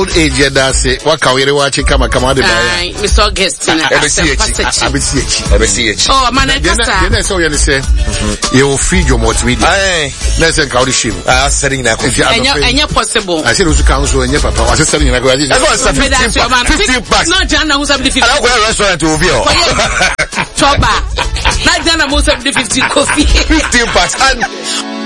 old age that's it. What can we watch come de buy? We saw guests in ABC. Oh, man, I so you say you feed your multimedia. Let's say how the shim. Setting that and possible. I said we council and your papa was selling like 15 bucks. No, Jana who's up the 50. I'll go to a restaurant to Ovio. Choba. Not Jana most of the 50 coffee. 15 bucks.